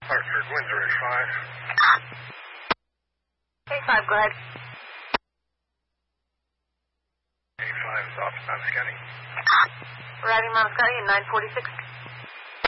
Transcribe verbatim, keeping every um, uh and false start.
Hartford, Windsor at five. A five, go ahead. A five is off Mount Scotty. Riding Mount Scotty at nine forty-six.